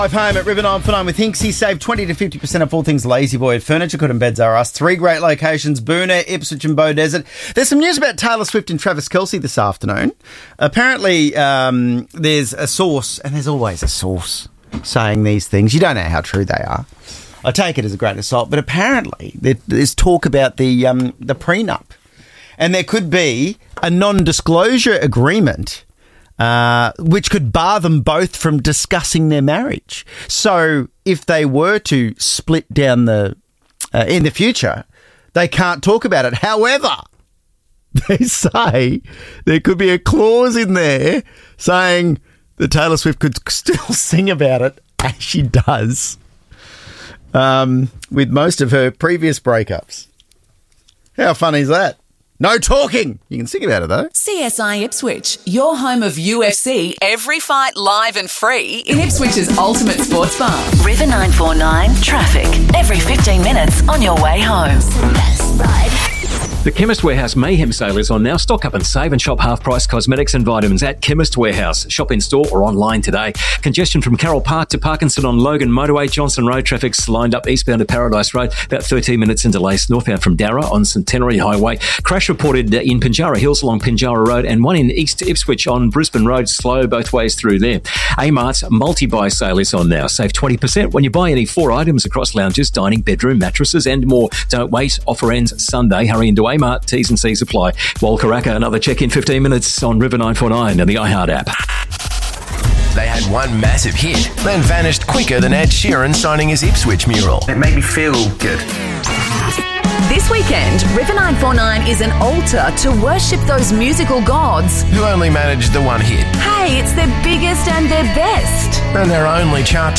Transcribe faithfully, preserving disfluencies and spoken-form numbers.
Drive home at River nine four nine with Hinksy. Save twenty to fifty percent off all things Lazy Boy at Furniture Good and Beds R Us. Three great locations, Boonah, Ipswich and Bow Desert. There's some news about Taylor Swift and Travis Kelce this afternoon. Apparently, um, there's a source, and there's always a source, saying these things. You don't know how true they are. I take it as a great assault, but apparently there's talk about the um, the prenup, and there could be a non-disclosure agreement Uh, which could bar them both from discussing their marriage. So if they were to split down the uh, in the future, they can't talk about it. However, they say there could be a clause in there saying that Taylor Swift could still sing about it, as she does um, with most of her previous breakups. How funny is that? No talking. You can sing about it, though. C S I Ipswich, your home of U F C, every fight live and free in Ipswich's ultimate sports bar. River nine four nine traffic. Every fifteen minutes on your way home. The Chemist Warehouse Mayhem sale is on now. Stock up and save and shop half-price cosmetics and vitamins at Chemist Warehouse. Shop in store or online today. Congestion from Carroll Park to Parkinson on Logan Motorway. Johnson Road traffic's lined up eastbound to Paradise Road. About thirteen minutes in delays northbound from Darra on Centenary Highway. Crash reported in Pinjarra Hills along Pinjarra Road and one in East Ipswich on Brisbane Road. Slow both ways through there. A-Mart's multi-buy sale is on now. Save twenty percent when you buy any four items across lounges, dining, bedroom, mattresses and more. Don't wait. Offer ends Sunday. Hurry into A-Mart. T's and C's apply. Walkaraka, another check in fifteen minutes on River nine four nine and the iHeart app. They had one massive hit, then vanished quicker than Ed Sheeran signing his Ipswich mural. It made me feel good. This weekend, River nine four nine is an altar to worship those musical gods. Who only managed the one hit. Hey, it's their biggest and their best. And their only chart